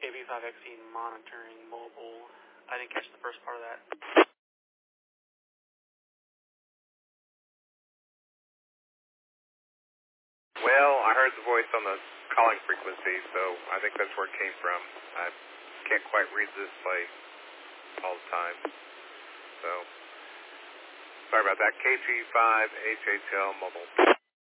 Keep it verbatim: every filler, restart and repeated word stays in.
K V five X E monitoring mobile. I didn't catch the first part of that. Well, I heard the voice on the calling frequency, so I think that's where it came from. I can't quite read the display all the time. So, sorry about that. K G five H H L mobile.